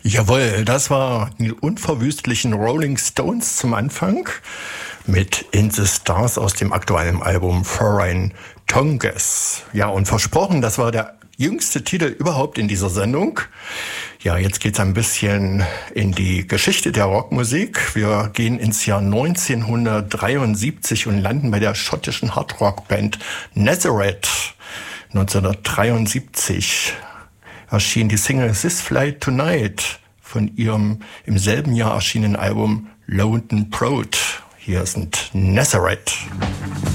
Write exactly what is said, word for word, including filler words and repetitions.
Jawohl, das war die unverwüstlichen Rolling Stones zum Anfang mit In the Stars aus dem aktuellen Album Foreign Tongues. Ja, und versprochen, das war der jüngste Titel überhaupt in dieser Sendung. Ja, jetzt geht's ein bisschen in die Geschichte der Rockmusik. Wir gehen ins Jahr neunzehnhundertdreiundsiebzig und landen bei der schottischen Hardrock-Band Nazareth. neunzehnhundertdreiundsiebzig erschien die Single This Flight Tonight von ihrem im selben Jahr erschienenen Album London Proud. Hier sind Nazareth.